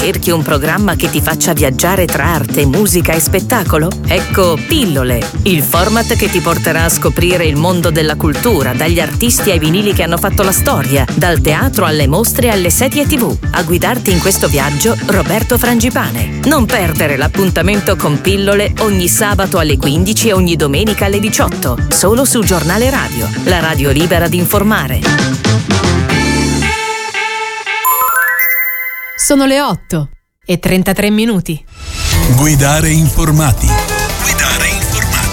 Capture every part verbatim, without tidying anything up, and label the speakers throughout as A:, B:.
A: Cerchi un programma che ti faccia viaggiare tra arte, musica e spettacolo? Ecco Pillole, il format che ti porterà a scoprire il mondo della cultura, dagli artisti ai vinili che hanno fatto la storia, dal teatro alle mostre alle serie tivù. A guidarti in questo viaggio, Roberto Frangipane. Non perdere l'appuntamento con Pillole ogni sabato alle quindici e ogni domenica alle diciotto, solo su Giornale Radio, la radio libera di informare.
B: Sono le otto e trentatré minuti.
C: Guidare informati. Guidare informati.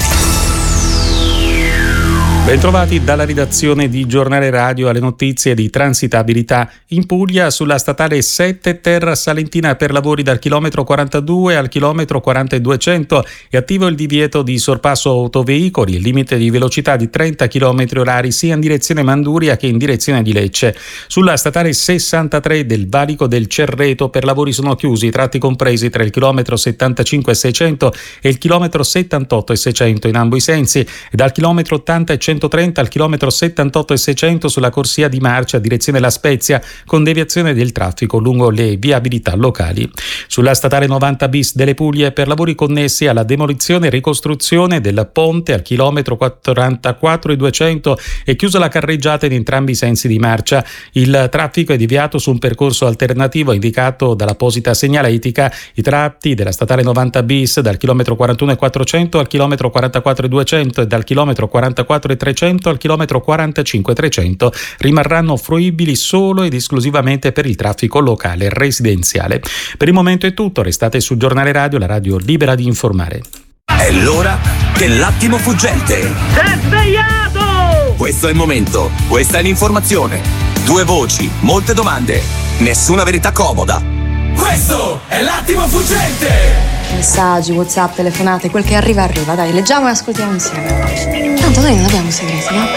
D: Bentrovati dalla redazione di Giornale Radio alle notizie di transitabilità. In Puglia, sulla statale sette Terra Salentina per lavori dal chilometro quarantadue al chilometro quarantaduecento è attivo il divieto di sorpasso autoveicoli, il limite di velocità di trenta chilometri orari sia in direzione Manduria che in direzione di Lecce. Sulla statale sessantatré del valico del Cerreto per lavori sono chiusi i tratti compresi tra il chilometro settantacinque e seicento e il chilometro settantotto e seicento in ambo i sensi, e dal chilometro ottanta e centotrenta al chilometro settantotto e seicento sulla corsia di marcia direzione La Spezia, con deviazione del traffico lungo le viabilità locali. Sulla statale novanta bis delle Puglie per lavori connessi alla demolizione e ricostruzione del ponte al chilometro quarantaquattro e duecento è chiusa la carreggiata in entrambi i sensi di marcia. Il traffico è deviato su un percorso alternativo indicato dall'apposita segnaletica. I tratti della statale novanta bis dal chilometro quarantuno e quattrocento al chilometro quarantaquattro e duecento e dal chilometro quarantaquattro e trecento al chilometro quarantacinque e trecento rimarranno fruibili solo ed esclusivamente per il traffico locale e residenziale. Per il momento è tutto, restate su Giornale Radio, la radio libera di informare.
E: È l'ora dell'attimo fuggente.
F: Sei svegliato!
E: Questo è il momento, questa è l'informazione. Due voci, molte domande, nessuna verità comoda. Questo è l'attimo fuggente!
G: Messaggi, WhatsApp, telefonate, quel che arriva arriva, dai, leggiamo e ascoltiamo insieme. Tanto noi non abbiamo segreti, no?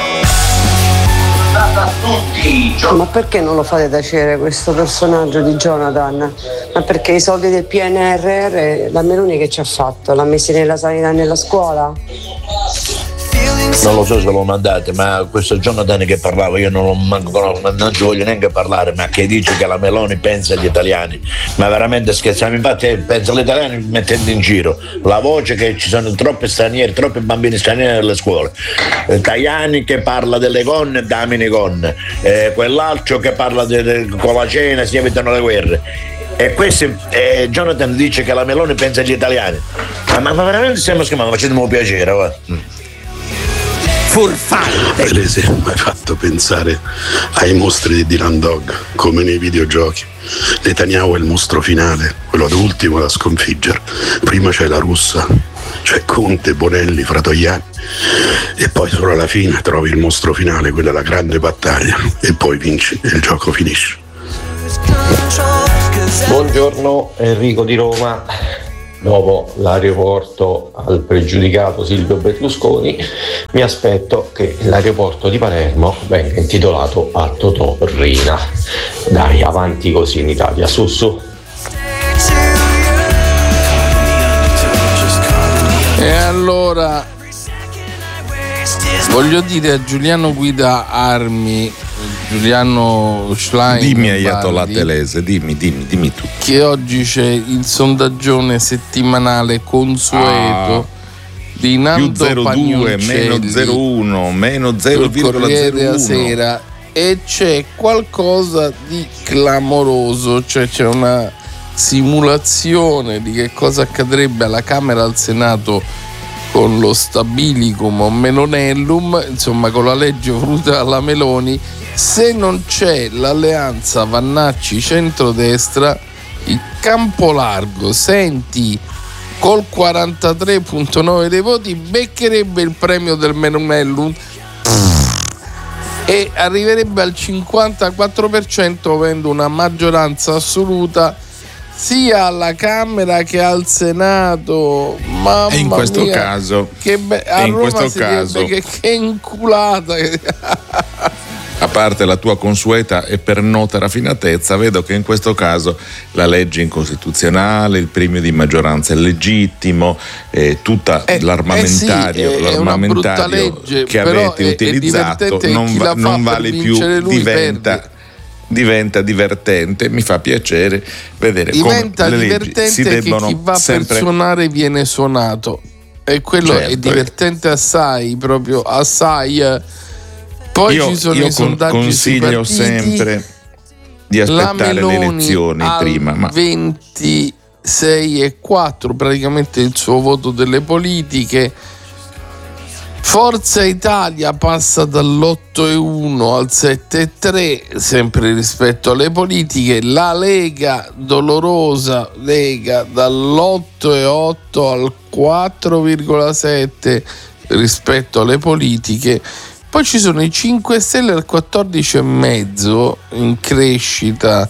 H: Ma perché non lo fate tacere questo personaggio di Jonathan? Ma perché i soldi del P N R R, la Meloni che ci ha fatto? L'ha messi nella sanità e nella scuola?
I: Non lo so se lo mandate, ma questo Jonathan che parlava io non lo manco conosco, non ci voglio neanche parlare, ma che dice che la Meloni pensa agli italiani, ma veramente scherziamo, infatti pensa agli italiani mettendo in giro la voce che ci sono troppi stranieri, troppi bambini stranieri nelle scuole, eh, Tajani che parla delle gonne, dammi gonne, eh, quell'altro che parla de, de, con la cena si evitano le guerre. E questo eh, Jonathan dice che la Meloni pensa agli italiani, ma, ma, ma veramente stiamo scherzando, facciamo piacere, va.
E: Furfante.
J: Elese, mi hai fatto pensare ai mostri di Dylan Dog, come nei videogiochi. Netanyahu è il mostro finale, quello d'ultimo da sconfiggere. Prima c'è la russa, c'è Conte, Bonelli, Fratoiani, e poi solo alla fine trovi il mostro finale, quella è la grande battaglia, e poi vinci e il gioco finisce.
K: Buongiorno, Enrico di Roma. Dopo l'aeroporto al pregiudicato Silvio Berlusconi, mi aspetto che l'aeroporto di Palermo venga intitolato a Totò Riina. Dai, avanti così in Italia, su su.
L: E allora voglio dire a Giuliano Guida Armi, Giuliano Schlein,
M: dimmi Ayatollah Telese, dimmi, dimmi, dimmi tu.
L: Che oggi c'è il sondaggione settimanale consueto ah, di Nando
M: più zero due, meno zero virgola uno, meno zero virgola zero uno.
L: Sera, e c'è qualcosa di clamoroso, cioè c'è una simulazione di che cosa accadrebbe alla Camera e al Senato con lo stabilicum o melonellum, insomma con la legge voluta dalla Meloni, se non c'è l'alleanza Vannacci-centrodestra, il campo largo, senti, col quarantatré virgola nove dei voti beccherebbe il premio del melonellum e arriverebbe al cinquantaquattro per cento avendo una maggioranza assoluta sia alla Camera che al Senato. Mamma
M: e in questo
L: mia,
M: caso
L: che be- a
M: in
L: Roma
M: questo
L: si
M: caso
L: che, che inculata.
M: A parte la tua consueta e per nota raffinatezza, vedo che in questo caso la legge incostituzionale, il premio di maggioranza è legittimo, eh, tutta
L: eh,
M: l'armamentario,
L: eh sì,
M: l'armamentario
L: legge,
M: che avete è, utilizzato
L: è
M: non, va, non vale più,
L: lui
M: diventa
L: perde.
M: diventa divertente. Mi fa piacere vedere
L: diventa
M: come le leggi si debbono
L: che chi va
M: sempre...
L: per suonare viene suonato, e quello
M: certo,
L: è divertente assai, proprio assai. Poi
M: io,
L: ci sono
M: io
L: i sondaggi
M: consiglio
L: sui partiti,
M: sempre di aspettare le elezioni
L: al
M: prima, ma
L: ventisei e quattro praticamente il suo voto delle politiche. Forza Italia passa dall'otto e uno al sette e tre, sempre rispetto alle politiche. La Lega, dolorosa Lega, dall'otto e otto al quattro virgola sette rispetto alle politiche. Poi ci sono i cinque Stelle al quattordici e mezzo, in crescita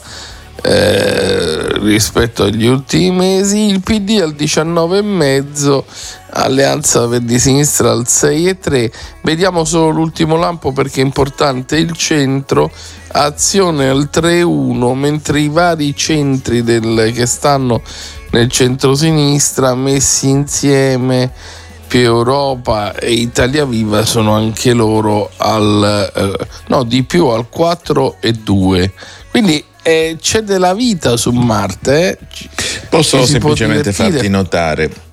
L: eh, rispetto agli ultimi mesi. Il P D al diciannove e mezzo, Alleanza Verdi Sinistra al sei e tre. Vediamo solo l'ultimo lampo perché è importante. Il centro, Azione al tre e uno, mentre i vari centri del, che stanno nel centro-sinistra messi insieme, Più Europa e Italia Viva, sono anche loro al eh, no di più al quattro e due. Quindi eh, c'è della vita su Marte. Eh?
M: Posso semplicemente farti notare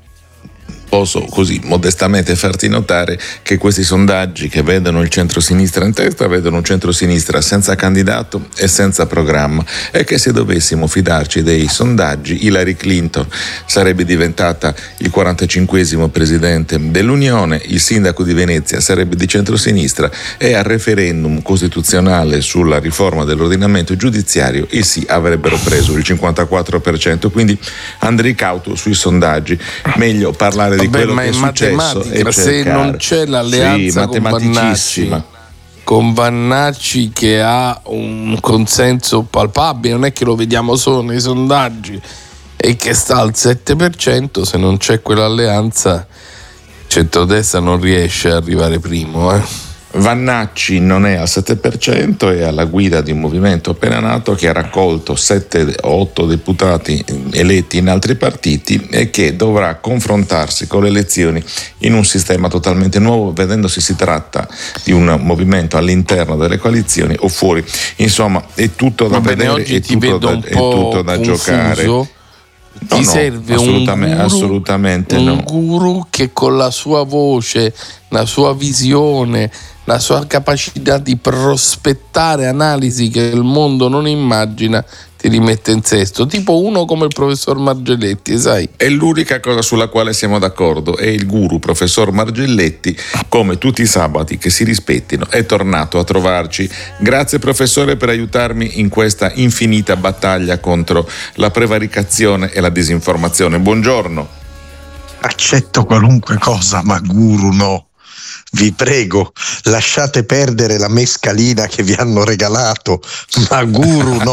M: Posso così modestamente farti notare che questi sondaggi che vedono il centro-sinistra in testa vedono un centro-sinistra senza candidato e senza programma, e che se dovessimo fidarci dei sondaggi Hillary Clinton sarebbe diventata il quarantacinquesimo presidente dell'Unione, il sindaco di Venezia sarebbe di centro-sinistra e al referendum costituzionale sulla riforma dell'ordinamento giudiziario i sì avrebbero preso il cinquantaquattro per cento. Quindi andrei cauto sui sondaggi, meglio parlare di
L: Vabbè,
M: quello
L: ma
M: che è successo e
L: se
M: cercare.
L: Non c'è l'alleanza
M: sì,
L: con Vannacci, con Vannacci che ha un consenso palpabile, non è che lo vediamo solo nei sondaggi, e che sta al sette per cento, se non c'è quell'alleanza centrodestra non riesce ad arrivare primo. eh.
M: Vannacci non è al sette per cento, è alla guida di un movimento appena nato che ha raccolto sette o otto deputati eletti in altri partiti e che dovrà confrontarsi con le elezioni in un sistema totalmente nuovo, vedendo se si tratta di un movimento all'interno delle coalizioni o fuori. Insomma, è tutto da
L: Va
M: vedere,
L: bene,
M: è tutto da, è tutto da giocare.
L: No, Ti
M: no,
L: serve
M: assolutamente,
L: un guru,
M: assolutamente
L: un
M: no.
L: guru che con la sua voce, la sua visione, la sua capacità di prospettare analisi che il mondo non immagina ti rimette in sesto, tipo uno come il professor Margelletti, sai?
M: È l'unica cosa sulla quale siamo d'accordo, è il guru professor Margelletti, come tutti i sabati che si rispettino, è tornato a trovarci. Grazie professore per aiutarmi in questa infinita battaglia contro la prevaricazione e la disinformazione. Buongiorno.
N: Accetto qualunque cosa, ma guru no. Vi prego, lasciate perdere la mescalina che vi hanno regalato, ma guru no.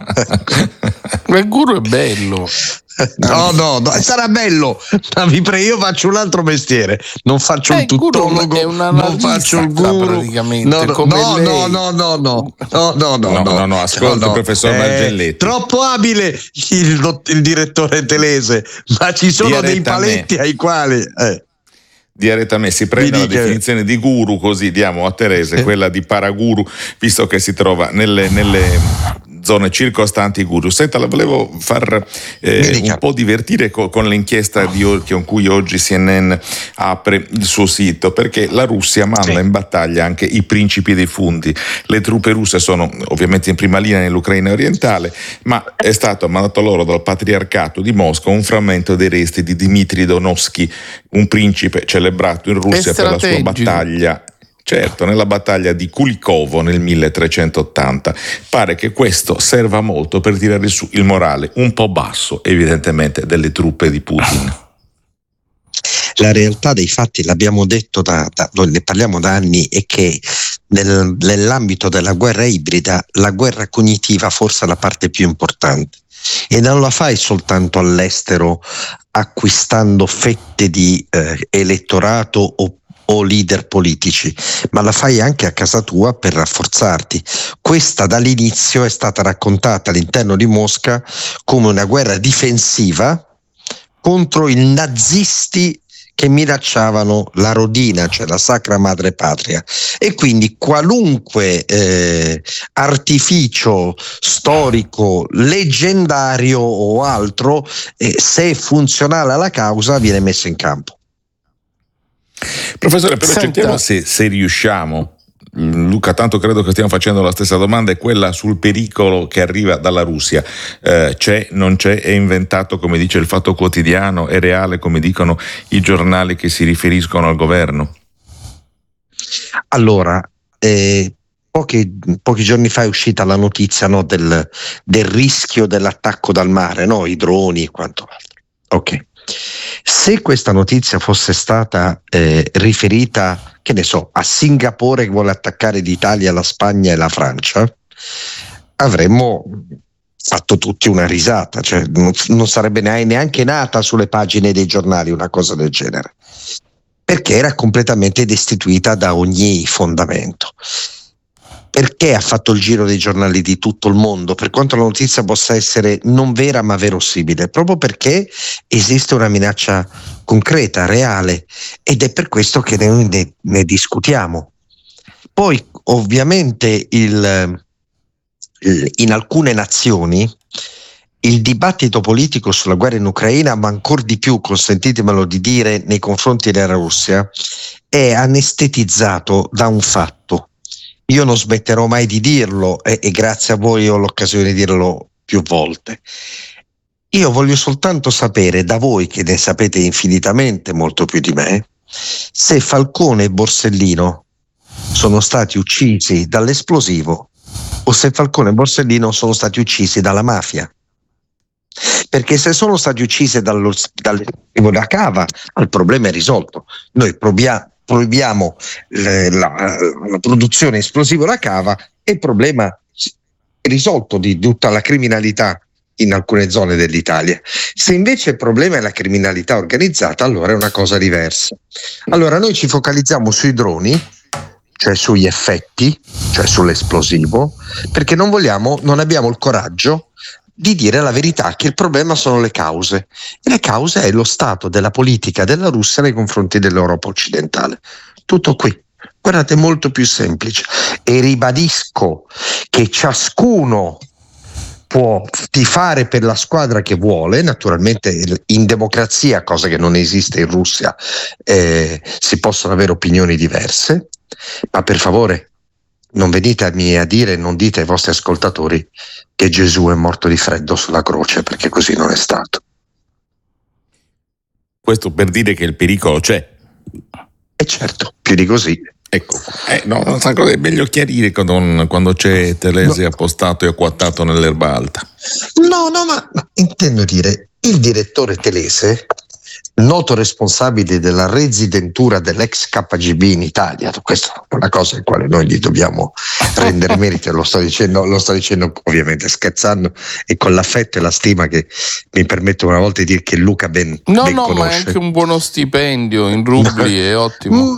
L: Ma il guru è bello.
N: No, no, no, sarà bello, ma vi prego, io faccio un altro mestiere, non faccio
L: eh,
N: il tuttologo, non faccio il guru,
L: praticamente,
N: no, no,
L: come
N: no,
L: lei.
N: no, no, no, no, no, no, no,
M: no, no, no, ascolta no, no. professor Margelletti.
N: Troppo abile il, il direttore Telese, ma ci sono dei paletti ai quali... Eh.
M: Direttamente si prende la definizione di guru, così diamo a Telese quella di paraguru, visto che si trova nelle, nelle zone circostanti guru. Senta, la volevo far eh, un po' divertire co- con l'inchiesta di o- con cui oggi C N N apre il suo sito, perché la Russia manda sì. in battaglia anche i principi defunti. Le truppe russe sono ovviamente in prima linea nell'Ucraina orientale, ma è stato mandato loro dal patriarcato di Mosca un frammento dei resti di Dmitry Donovsky, un principe celebrato in Russia per la sua battaglia. Certo, nella battaglia di Kulikovo nel milletrecentottanta. Pare che questo serva molto per tirare su il morale un po' basso, evidentemente, delle truppe di Putin.
N: La realtà dei fatti, l'abbiamo detto, da, da, ne parliamo da anni, è che nel, nell'ambito della guerra ibrida la guerra cognitiva forse è la parte più importante, e non la fai soltanto all'estero acquistando fette di eh, elettorato o o leader politici, ma la fai anche a casa tua per rafforzarti. Questa dall'inizio è stata raccontata all'interno di Mosca come una guerra difensiva contro i nazisti che minacciavano la rodina, cioè la Sacra Madre Patria, e quindi qualunque eh, artificio storico, leggendario o altro, eh, se è funzionale alla causa, viene messo in campo.
M: Professore, però cerchiamo se, se riusciamo. Luca, tanto credo che stiamo facendo la stessa domanda, è quella sul pericolo che arriva dalla Russia. Eh, c'è, non c'è, è inventato come dice il Fatto Quotidiano, è reale come dicono i giornali che si riferiscono al governo?
N: Allora, eh, pochi, pochi giorni fa è uscita la notizia, no, del, del rischio dell'attacco dal mare, no, i droni e quanto altro. Ok. Se questa notizia fosse stata eh, riferita, che ne so, a Singapore che vuole attaccare l'Italia, la Spagna e la Francia, avremmo fatto tutti una risata, cioè non, non sarebbe neanche nata sulle pagine dei giornali una cosa del genere, perché era completamente destituita da ogni fondamento. Perché ha fatto il giro dei giornali di tutto il mondo, per quanto la notizia possa essere non vera ma verosimile? Proprio perché esiste una minaccia concreta, reale, ed è per questo che noi ne, ne discutiamo. Poi ovviamente il, il, in alcune nazioni il dibattito politico sulla guerra in Ucraina, ma ancor di più, consentitemelo di dire, nei confronti della Russia, è anestetizzato da un fatto. Io non smetterò mai di dirlo e, e grazie a voi ho l'occasione di dirlo più volte. Io voglio soltanto sapere da voi, che ne sapete infinitamente molto più di me, se Falcone e Borsellino sono stati uccisi dall'esplosivo o se Falcone e Borsellino sono stati uccisi dalla mafia. Perché se sono stati uccisi dallo, dall'esplosivo da cava, il problema è risolto. Noi proviamo proibiamo le, la, la produzione esplosiva da cava e il problema è risolto di tutta la criminalità in alcune zone dell'Italia. Se invece il problema è la criminalità organizzata, allora è una cosa diversa. Allora noi ci focalizziamo sui droni, cioè sugli effetti, cioè sull'esplosivo, perché non vogliamo, non abbiamo il coraggio di dire la verità, che il problema sono le cause, e le cause è lo stato della politica della Russia nei confronti dell'Europa occidentale. Tutto qui. Guardate, è molto più semplice, e ribadisco che ciascuno può tifare per la squadra che vuole, naturalmente in democrazia, cosa che non esiste in Russia, eh, si possono avere opinioni diverse, ma per favore non venitemi a dire, non dite ai vostri ascoltatori che Gesù è morto di freddo sulla croce, perché così non è stato.
M: Questo per dire che il pericolo c'è.
N: E certo, più di così.
M: Ecco, eh, no, è meglio chiarire quando, quando c'è Telese no. appostato e acquattato nell'erba alta.
N: No, no, ma, ma intendo dire, il direttore Telese, noto responsabile della residentura dell'ex K G B in Italia, questa è una cosa in quale noi gli dobbiamo rendere merito, lo sto dicendo, lo sto dicendo ovviamente scherzando e con l'affetto e la stima che mi permetto una volta di dire che Luca ben,
L: no,
N: ben
L: no,
N: conosce.
L: Ma è anche un buono stipendio in rubli, è ottimo.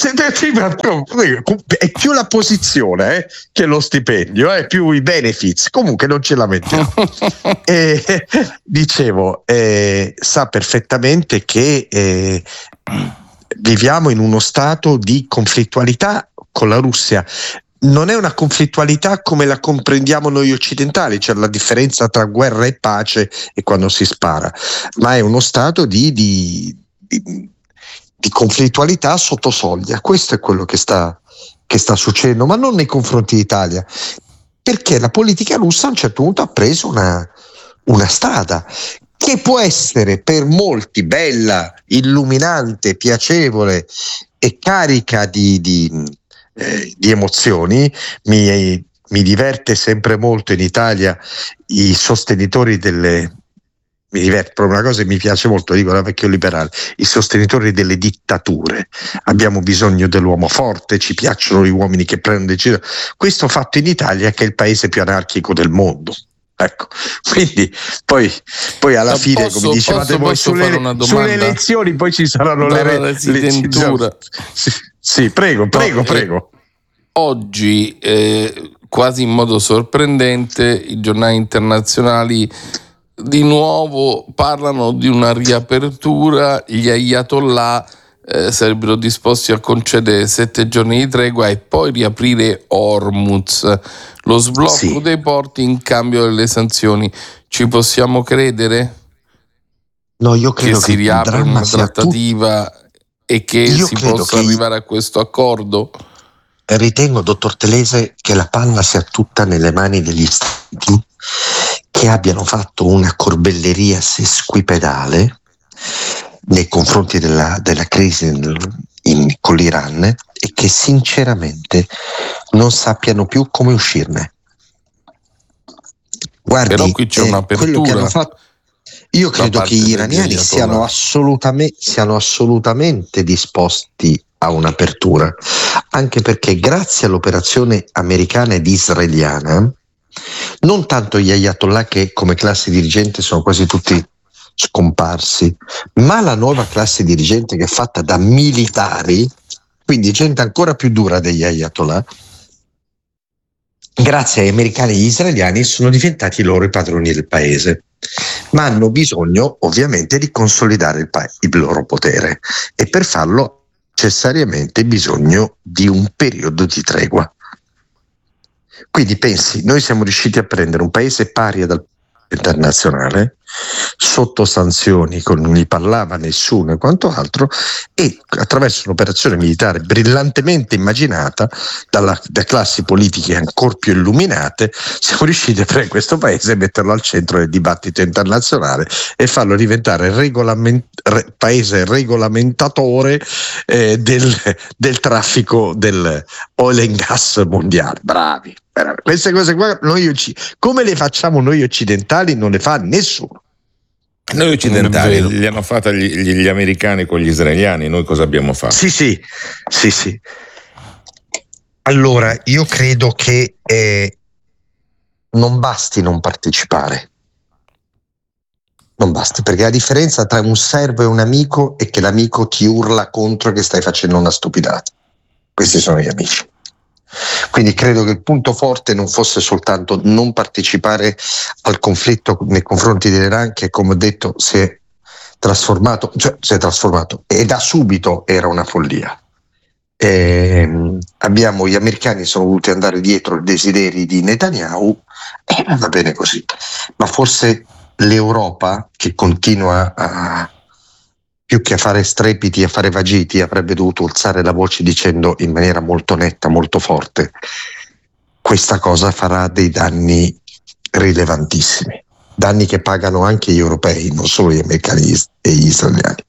N: È più la posizione eh, che lo stipendio, è eh, più i benefits, comunque non ce la mettiamo. e, dicevo, eh, sa perfettamente che eh, viviamo in uno stato di conflittualità con la Russia. Non è una conflittualità come la comprendiamo noi occidentali, c'è la differenza tra guerra e pace e quando si spara, ma è uno stato di, di, di, di conflittualità sotto soglia. Questo è quello che sta, che sta succedendo, ma non nei confronti d'Italia, perché la politica russa a un certo punto ha preso una, una strada che può essere per molti bella, illuminante, piacevole e carica di, di, eh, di emozioni. Mi, mi diverte sempre molto in Italia i sostenitori delle... Mi diverte proprio una cosa che mi piace molto, dico da vecchio liberale, i sostenitori delle dittature. Abbiamo bisogno dell'uomo forte, ci piacciono gli uomini che prendono decisioni. Questo fatto in Italia, che è il paese più anarchico del mondo. Ecco, quindi poi, poi alla posso, fine, come dicevate voi, sulle, sulle elezioni poi ci saranno le, re, le sì, sì, prego, prego, no, prego.
L: Eh, oggi, eh, quasi in modo sorprendente, i giornali internazionali di nuovo parlano di una riapertura, gli ayatollah eh, sarebbero disposti a concedere sette giorni di tregua e poi riaprire Hormuz, lo sblocco sì. dei porti in cambio delle sanzioni. Ci possiamo credere?
N: No, io credo
L: che,
N: che
L: si riapra una trattativa
N: tu...
L: e che
N: io
L: si possa che... arrivare a questo accordo?
N: Ritengo, dottor Telese, che la palla sia tutta nelle mani degli Stati, che abbiano fatto una corbelleria sesquipedale nei confronti della, della crisi in, in, con l'Iran e che sinceramente non sappiano più come uscirne. Guardi,
L: però qui c'è
N: eh,
L: un'apertura.
N: Quello che hanno fatto, io credo che gli iraniani siano, assolutamente, siano assolutamente disposti a un'apertura, anche perché grazie all'operazione americana ed israeliana, non tanto gli ayatollah, che come classe dirigente sono quasi tutti scomparsi, ma la nuova classe dirigente che è fatta da militari, quindi gente ancora più dura degli ayatollah, grazie agli americani e agli israeliani sono diventati loro i padroni del paese, ma hanno bisogno ovviamente di consolidare il, pa- il loro potere, e per farlo necessariamente bisogno di un periodo di tregua. Quindi pensi, noi siamo riusciti a prendere un paese paria dal internazionale, sotto sanzioni, con non gli parlava nessuno e quanto altro, e attraverso un'operazione militare brillantemente immaginata dalla, da classi politiche ancora più illuminate, siamo riusciti a prendere questo paese e metterlo al centro del dibattito internazionale e farlo diventare regolament, re, paese regolamentatore eh, del, del traffico del oil and gas mondiale. Bravi! Queste cose qua noi, come le facciamo noi occidentali, non le fa nessuno.
M: Noi occidentali li hanno fatte gli, gli, gli americani con gli israeliani, noi cosa abbiamo fatto?
N: Sì, sì, sì, sì. Allora, io credo che eh, non basti non partecipare. Non basti, perché la differenza tra un servo e un amico è che l'amico ti urla contro che stai facendo una stupidata. Questi sono gli amici. Quindi credo che il punto forte non fosse soltanto non partecipare al conflitto nei confronti dell'Iran, che come ho detto si è trasformato, cioè si è trasformato e da subito era una follia. E abbiamo, gli americani sono voluti andare dietro i desideri di Netanyahu e va bene così, ma forse l'Europa, che continua a più che a fare strepiti, a fare vagiti, avrebbe dovuto alzare la voce dicendo in maniera molto netta, molto forte: questa cosa farà dei danni rilevantissimi, danni che pagano anche gli europei, non solo gli americani e gli israeliani.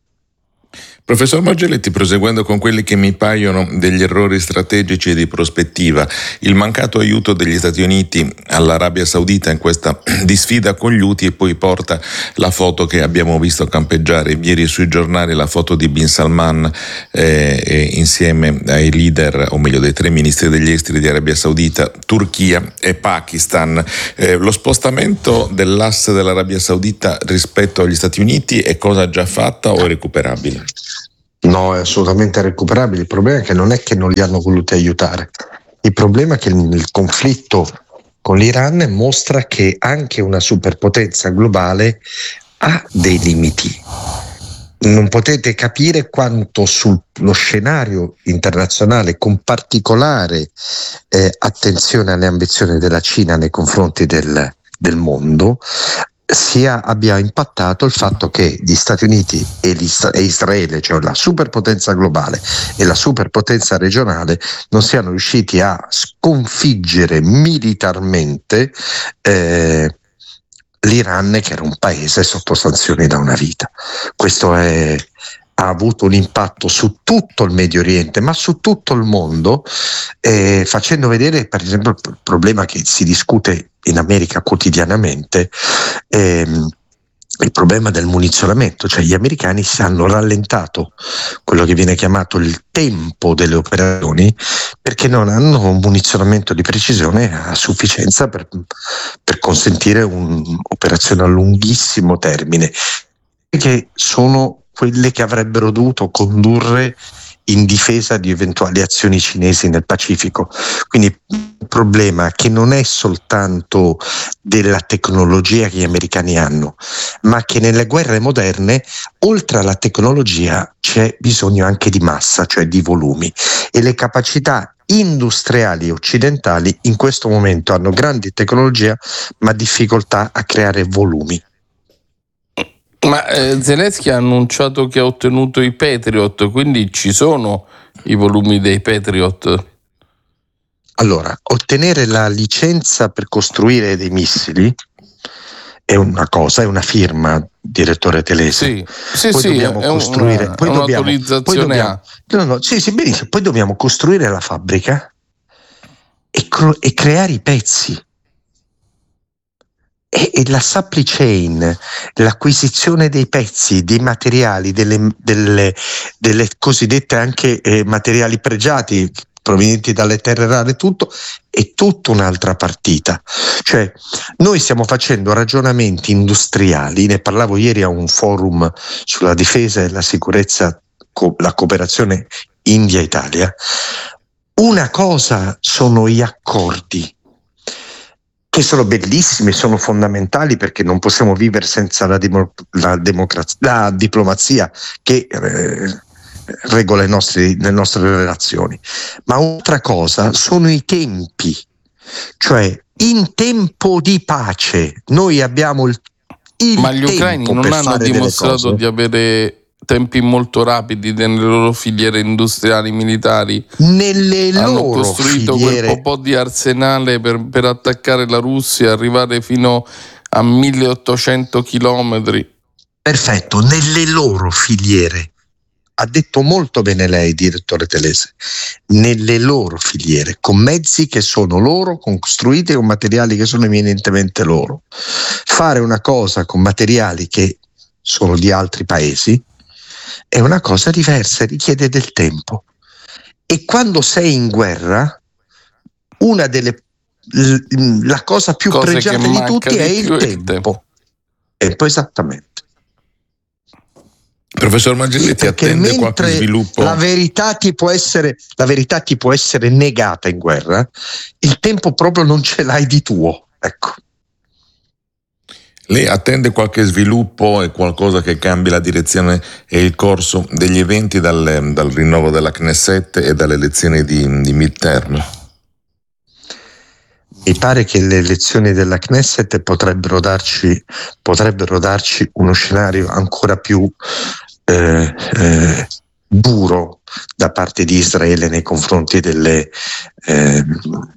M: Professor Margelletti, proseguendo con quelli che mi paiono degli errori strategici e di prospettiva, il mancato aiuto degli Stati Uniti all'Arabia Saudita in questa disfida con gli Houthi, e poi porta la foto che abbiamo visto campeggiare ieri sui giornali, la foto di Bin Salman eh, eh, insieme ai leader, o meglio dei tre ministri degli esteri di Arabia Saudita, Turchia e Pakistan. Eh, lo spostamento dell'asse dell'Arabia Saudita rispetto agli Stati Uniti è cosa già fatta o è recuperabile?
N: No, è assolutamente recuperabile. Il problema è che non è che non li hanno voluti aiutare, il problema è che il conflitto con l'Iran mostra che anche una superpotenza globale ha dei limiti. Non potete capire quanto sullo scenario internazionale, con particolare eh, attenzione alle ambizioni della Cina nei confronti del, del mondo, sia abbia impattato il fatto che gli Stati Uniti e, e Israele, cioè la superpotenza globale e la superpotenza regionale, non siano riusciti a sconfiggere militarmente eh, l'Iran, che era un paese sotto sanzioni da una vita. Questo è, ha avuto un impatto su tutto il Medio Oriente, ma su tutto il mondo, eh, facendo vedere per esempio il problema che si discute in America quotidianamente, ehm, il problema del munizionamento. Cioè gli americani si hanno rallentato quello che viene chiamato il tempo delle operazioni, perché non hanno un munizionamento di precisione a sufficienza per, per consentire un'operazione a lunghissimo termine, che sono quelle che avrebbero dovuto condurre in difesa di eventuali azioni cinesi nel Pacifico. Quindi il problema che non è soltanto della tecnologia che gli americani hanno, ma che nelle guerre moderne, oltre alla tecnologia, c'è bisogno anche di massa, cioè di volumi, e le capacità industriali occidentali in questo momento hanno grandi tecnologia ma difficoltà a creare volumi.
L: Ma eh, Zelensky ha annunciato che ha ottenuto i Patriot, quindi ci sono i volumi dei Patriot?
N: Allora, ottenere la licenza per costruire dei missili è una cosa, è una firma, direttore Telese.
L: Sì, sì,
N: poi
L: sì,
N: dobbiamo
L: è
N: costruire,
L: una,
N: poi
L: è
N: dobbiamo,
L: un'autorizzazione
N: poi dobbiamo,
L: a...
N: no, no, sì, sì, benissimo, poi dobbiamo costruire la fabbrica e, cro- e creare i pezzi. E, e la supply chain, l'acquisizione dei pezzi, dei materiali, delle, delle, delle cosiddette anche eh, materiali pregiati provenienti dalle terre rare, tutto è tutta un'altra partita. Cioè noi stiamo facendo ragionamenti industriali, ne parlavo ieri a un forum sulla difesa e la sicurezza, co- la cooperazione India-Italia. Una cosa sono gli accordi, che sono bellissimi, sono fondamentali, perché non possiamo vivere senza la, demo- la, democrazia, la diplomazia che eh, regola i nostri, le nostre relazioni. Ma un'altra cosa sono i tempi, cioè in tempo di pace noi abbiamo il, il
L: Ma gli ucraini non hanno dimostrato di avere tempi molto rapidi nelle loro filiere industriali militari.
N: Nelle
L: hanno
N: loro
L: costruito
N: filiere...
L: quel po' di arsenale per, per attaccare la Russia, arrivare fino a milleottocento chilometri.
N: Perfetto, nelle loro filiere. Ha detto molto bene lei, direttore Telese, nelle loro filiere, con mezzi che sono loro, costruiti con materiali che sono eminentemente loro. Fare una cosa con materiali che sono di altri paesi è una cosa diversa, richiede del tempo. E quando sei in guerra, una delle la cosa più
L: Cose
N: pregiata di tutti
L: di
N: è il tempo.
L: tempo.
N: Tempo, esattamente.
M: Professor Margelletti,
N: Perché
M: attende qualche sviluppo?
N: La verità ti può essere, la verità ti può essere negata in guerra, il tempo proprio non ce l'hai di tuo, ecco.
M: Lei attende qualche sviluppo e qualcosa che cambi la direzione e il corso degli eventi dal, dal rinnovo della Knesset e dalle elezioni di, di midterm?
N: Mi pare che le elezioni della Knesset potrebbero darci, potrebbero darci uno scenario ancora più eh, eh, duro da parte di Israele nei confronti delle eh,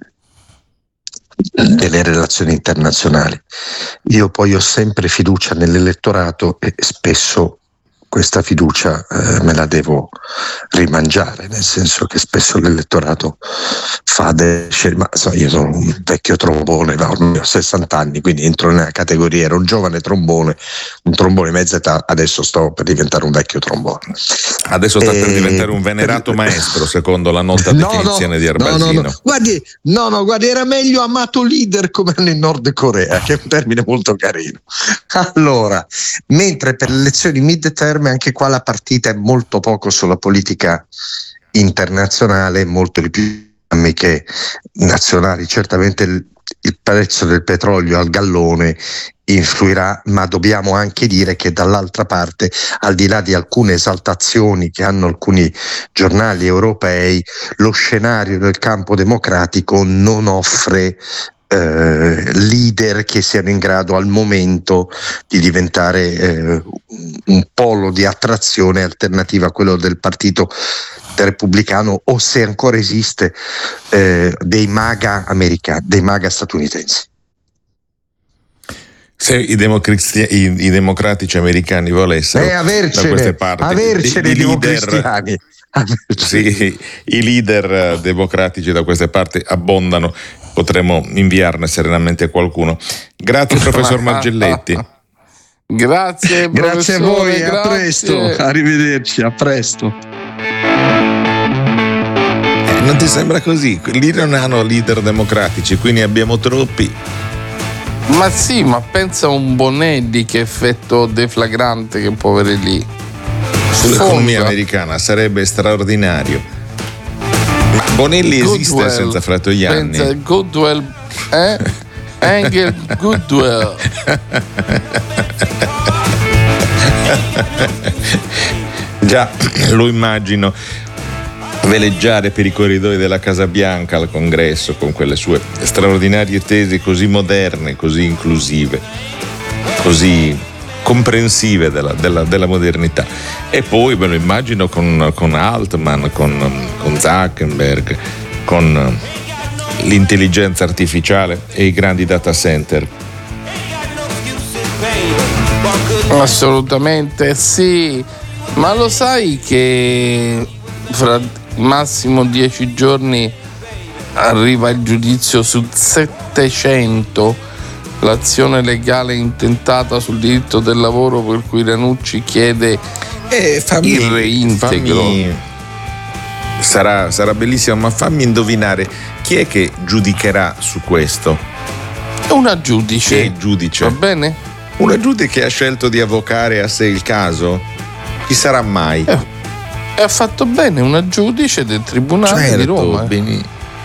N: delle relazioni internazionali. Io poi ho sempre fiducia nell'elettorato e spesso questa fiducia eh, me la devo rimangiare, nel senso che spesso l'elettorato fa delle scelte, ma so, io sono un vecchio trombone, ormai ho sessanta anni, quindi entro nella categoria, ero un giovane trombone, un trombone mezza età, adesso sto per diventare un vecchio trombone.
M: Adesso sta
N: e...
M: per diventare un venerato maestro, secondo la nota
N: no,
M: definizione
N: no,
M: di Arbasino.
N: No, no, no. Guardi, no, no, guardi, era meglio amato leader come nel Nord Corea, che è un termine molto carino. Allora, mentre per le elezioni midterm anche qua la partita è molto poco sulla politica internazionale, molto di più dinamiche nazionali. Certamente il, il prezzo del petrolio al gallone influirà, ma dobbiamo anche dire che dall'altra parte, al di là di alcune esaltazioni che hanno alcuni giornali europei, lo scenario del campo democratico non offre Eh, leader che siano in grado al momento di diventare eh, un polo di attrazione alternativa a quello del partito repubblicano, o se ancora esiste eh, dei MAGA americani, dei MAGA statunitensi.
M: Se i, democrati, i, i democratici americani volessero
N: eh, avercene,
M: da queste parti
N: avercene
M: di, di
N: democristiani.
M: Sì, i leader democratici da queste parti abbondano, potremmo inviarne serenamente qualcuno. Grazie professor Margelletti.
L: Grazie,
N: grazie a voi,
L: grazie.
N: A presto, arrivederci, a presto.
M: Eh, non ti sembra così? Lì non hanno leader democratici, qui ne abbiamo troppi.
L: Ma sì, ma pensa a un Bonelli, che effetto deflagrante che può avere lì.
M: sull'economia americana sarebbe straordinario. Ma Bonelli
L: Goodwell,
M: esiste senza Fratoianni?
L: Pensa, Goodwell, eh? Angel Goodwell.
M: Già lo immagino veleggiare per i corridoi della Casa Bianca al congresso con quelle sue straordinarie tesi così moderne, così inclusive, così comprensive della, della, della modernità. E poi me lo immagino con, con Altman, con, con Zuckerberg, con l'intelligenza artificiale e i grandi data center.
L: Assolutamente sì, ma lo sai che fra massimo dieci giorni arriva il giudizio su settecento l'azione legale intentata sul diritto del lavoro per cui Ranucci chiede
M: eh, fammi,
L: il reintegro.
M: Fammi, sarà, sarà bellissimo, ma fammi indovinare chi è che giudicherà su questo?
L: Una giudice.
M: Che giudice?
L: Va bene?
M: Una giudice che ha scelto di avvocare a sé il caso? Chi sarà mai?
L: Eh, e ha fatto bene, una giudice del Tribunale
M: certo,
L: di Roma.
M: Bene.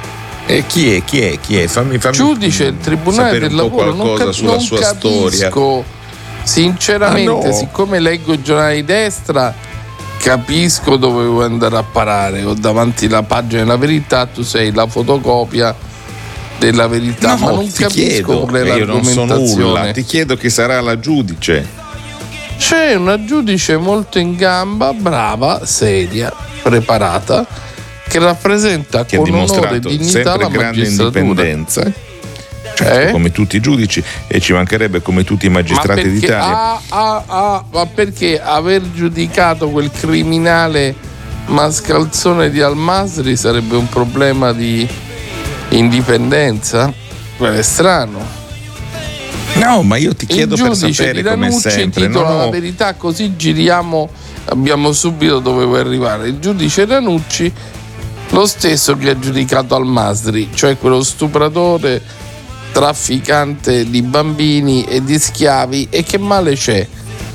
M: E chi è? Chi è? Chi è? Fammi, fammi
L: giudice del Tribunale del Lavoro. Non, cap-
M: sulla
L: non
M: sua
L: capisco,
M: storia.
L: Sinceramente,
M: ah, no.
L: siccome leggo i giornali di destra, capisco dove vuoi andare a parare. Ho davanti la pagina della Verità, tu sei la fotocopia della Verità,
M: no,
L: ma non
M: ti
L: capisco
M: chiedo,
L: qual è
M: io non so
L: l'argomentazione.
M: nulla, ti chiedo chi sarà la giudice.
L: C'è una giudice molto in gamba, brava, seria, preparata, che rappresenta
M: che
L: con
M: ha
L: onore e dignità
M: sempre
L: la
M: grande
L: magistratura.
M: indipendenza, certo,
L: eh?
M: come tutti i giudici, e ci mancherebbe, come tutti i magistrati
L: ma perché,
M: d'Italia.
L: Ah, ah, ah, ma perché aver giudicato quel criminale mascalzone di Al-Masri sarebbe un problema di indipendenza? Quello è strano.
M: No, ma io ti chiedo
L: il
M: per
L: giudice
M: sapere
L: di
M: come
L: Ranucci
M: sempre.
L: titola
M: No,
L: la Verità, così giriamo, abbiamo subito dove vuoi arrivare. Il giudice Ranucci, lo stesso che ha giudicato Al-Masri, cioè quello stupratore, trafficante di bambini e di schiavi, e che male c'è?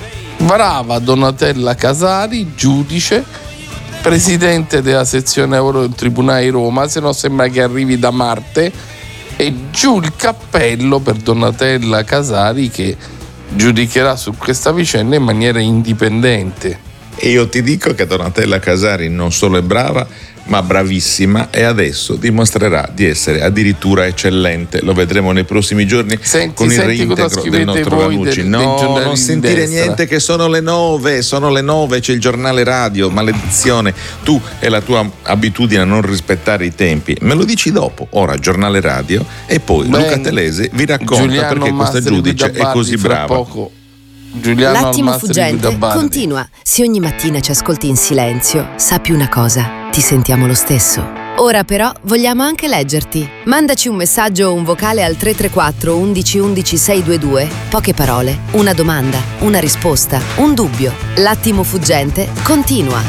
L: Brava Donatella Casari, giudice, presidente della sezione lavoro del Tribunale di Roma, se no sembra che arrivi da Marte. E giù il cappello per Donatella Casari, che giudicherà su questa vicenda in maniera indipendente.
M: e io ti dico che Donatella Casari non solo è brava, ma bravissima, e adesso dimostrerà di essere addirittura eccellente. Lo vedremo nei prossimi giorni.
L: Senti,
M: con il
L: senti
M: reintegro del nostro Ranucci. No, non sentire niente, che sono le nove, sono le nove, c'è il giornale radio, maledizione. Tu e la tua abitudine a non rispettare i tempi, me lo dici dopo. Ora giornale radio e poi
L: Bene.
M: Luca Telese vi racconta
L: Giuliano
M: perché questa
L: Mastri
M: giudice
L: Guida
M: è così
L: Bardi, fra
M: brava.
L: poco. Giuliano
O: L'attimo
L: Almastri
O: fuggente
L: Guida Bardi.
O: continua. Se ogni mattina ci ascolti in silenzio, sappi una cosa, ti sentiamo lo stesso. Ora però vogliamo anche leggerti. Mandaci un messaggio o un vocale al tre tre quattro undici undici sei due due. Poche parole, una domanda, una risposta, un dubbio. L'attimo fuggente continua.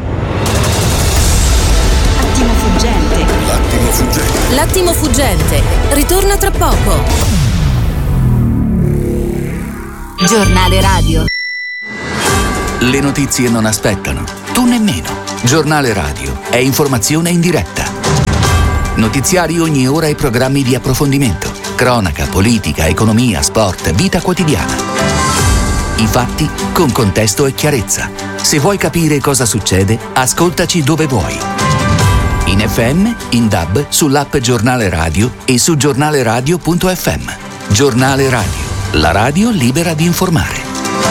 A: L'attimo fuggente.
C: L'attimo fuggente.
A: L'attimo fuggente. Ritorna tra poco.
O: Giornale radio.
P: Le notizie non aspettano, tu nemmeno. Giornale radio è informazione in diretta. Notiziari ogni ora e programmi di approfondimento. Cronaca, politica, economia, sport, vita quotidiana. I fatti con contesto e chiarezza. Se vuoi capire cosa succede, ascoltaci dove vuoi. In F M, in D A B, sull'app Giornale Radio e su giornaleradio punto effe emme. Giornale radio, la radio libera di informare.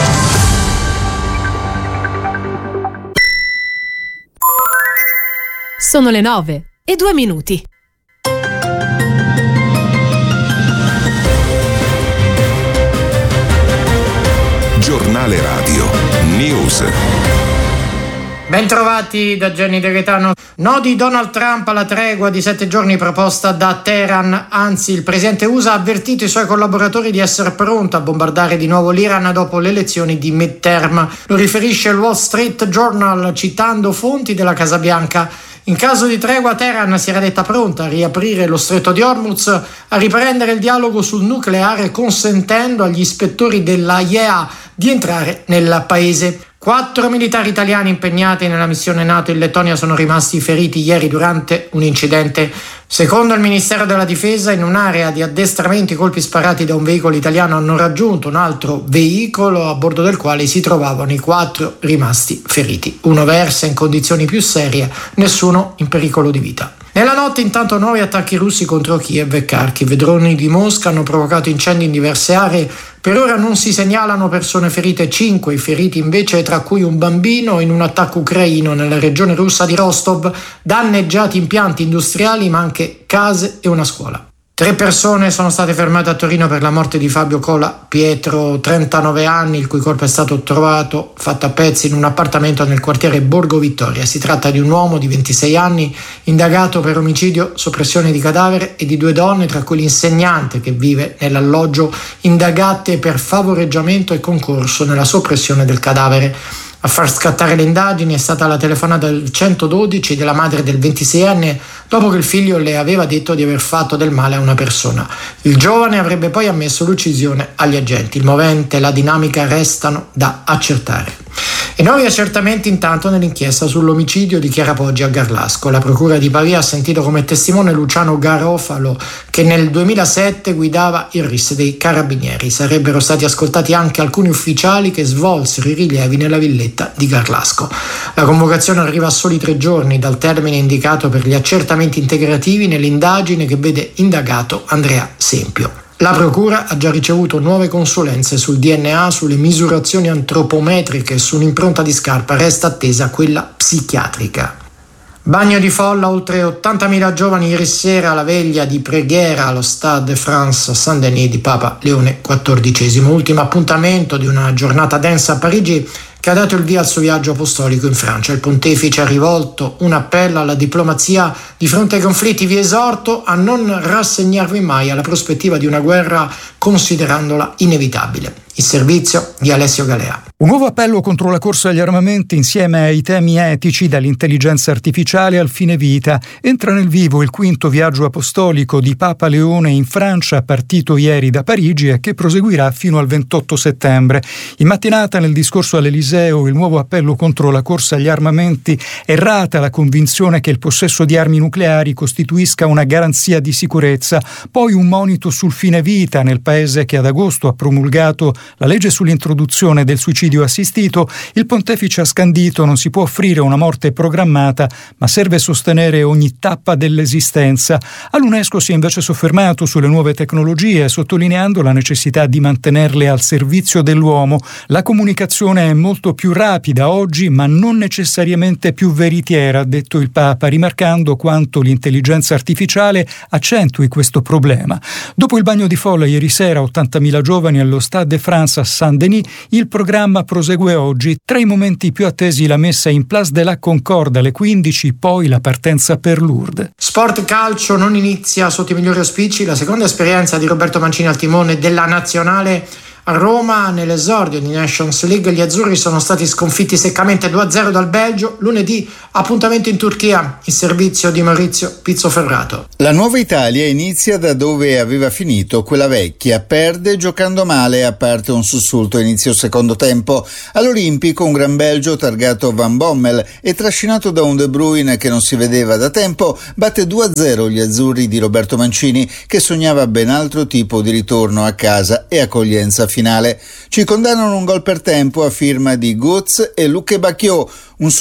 B: Sono le nove e due minuti.
C: Giornale radio. News.
Q: Bentrovati da Gianni De Gaetano. No di Donald Trump alla tregua di sette giorni proposta da Teheran. Anzi, il presidente U S A ha avvertito i suoi collaboratori di essere pronto a bombardare di nuovo l'Iran dopo le elezioni di midterm. Lo riferisce il Wall Street Journal citando fonti della Casa Bianca. In caso di tregua, Teheran si era detta pronta a riaprire lo stretto di Hormuz, a riprendere il dialogo sul nucleare, consentendo agli ispettori della I E A di entrare nel paese. Quattro militari italiani impegnati nella missione NATO in Lettonia sono rimasti feriti ieri durante un incidente. Secondo il Ministero della Difesa, in un'area di addestramento i colpi sparati da un veicolo italiano hanno raggiunto un altro veicolo a bordo del quale si trovavano i quattro rimasti feriti. Uno versa in condizioni più serie, nessuno in pericolo di vita. Nella notte intanto nuovi attacchi russi contro Kiev e Kharkiv. Droni di Mosca hanno provocato incendi in diverse aree. Per ora non si segnalano persone ferite, cinque i feriti invece, tra cui un bambino in un attacco ucraino nella regione russa di Rostov, danneggiati impianti industriali ma anche case e una scuola. Tre persone sono state fermate a Torino per la morte di Fabio Cola Pietro, trentanove anni, il cui corpo è stato trovato fatto a pezzi in un appartamento nel quartiere Borgo Vittoria. Si tratta di un uomo di ventisei anni indagato per omicidio, soppressione di cadavere, e di due donne, tra cui l'insegnante che vive nell'alloggio, indagate per favoreggiamento e concorso nella soppressione del cadavere. A far scattare le indagini è stata la telefonata del centododici della madre del ventiseienne dopo che il figlio le aveva detto di aver fatto del male a una persona. Il giovane avrebbe poi ammesso l'uccisione agli agenti. Il movente e la dinamica restano da accertare. E nuovi accertamenti intanto nell'inchiesta sull'omicidio di Chiara Poggi a Garlasco. La procura di Pavia ha sentito come testimone Luciano Garofalo, che nel duemilasette guidava il R I S dei Carabinieri. Sarebbero stati ascoltati anche alcuni ufficiali che svolsero i rilievi nella villetta di Garlasco. La convocazione arriva a soli tre giorni dal termine indicato per gli accertamenti integrativi nell'indagine che vede indagato Andrea Sempio. La procura ha già ricevuto nuove consulenze sul D N A, sulle misurazioni antropometriche e su un'impronta di scarpa. Resta attesa quella psichiatrica. Bagno di folla, oltre ottantamila giovani ieri sera alla veglia di preghiera allo Stade de France Saint-Denis di Papa Leone quattordicesimo. Ultimo appuntamento di una giornata densa a Parigi che ha dato il via al suo viaggio apostolico in Francia. Il pontefice ha rivolto un appello alla diplomazia di fronte ai conflitti. Vi esorto a non rassegnarvi mai alla prospettiva di una guerra considerandola inevitabile. Il servizio di Alessio Galea.
R: Un nuovo appello contro la corsa agli armamenti insieme ai temi etici, dall'intelligenza artificiale al fine vita. Entra nel vivo il quinto viaggio apostolico di Papa Leone in Francia, partito ieri da Parigi e che proseguirà fino al ventotto settembre. In mattinata, nel discorso all'Eliseo, il nuovo appello contro la corsa agli armamenti: errata la convinzione che il possesso di armi nucleari costituisca una garanzia di sicurezza. Poi un monito sul fine vita nel paese che ad agosto ha promulgato la legge sull'introduzione del suicidio assistito. Il pontefice ha scandito: non si può offrire una morte programmata, ma serve sostenere ogni tappa dell'esistenza. All'UNESCO si è invece soffermato sulle nuove tecnologie, sottolineando la necessità di mantenerle al servizio dell'uomo. La comunicazione è molto più rapida oggi, ma non necessariamente più veritiera, ha detto il Papa, rimarcando quanto l'intelligenza artificiale accentui questo problema. Dopo il bagno di folla ieri sera, ottantamila giovani allo Stade de France a Saint-Denis, il programma prosegue oggi. Tra i momenti più attesi la messa in Place de la Concorde alle quindici, poi la partenza per Lourdes.
Q: Sport calcio non inizia sotto i migliori auspici la seconda esperienza di Roberto Mancini al timone della nazionale. A Roma, nell'esordio di Nations League, gli azzurri sono stati sconfitti seccamente due a zero dal Belgio. Lunedì appuntamento in Turchia, il servizio di Maurizio Pizzoferrato.
S: La nuova Italia inizia da dove aveva finito quella vecchia, perde giocando male, a parte un sussulto a inizio secondo tempo. All'Olimpico un Gran Belgio targato Van Bommel e trascinato da un De Bruyne che non si vedeva da tempo, batte due a zero gli azzurri di Roberto Mancini, che sognava ben altro tipo di ritorno a casa e accoglienza finale. Ci condannano un gol per tempo a firma di Götze e Luque Bacchio, un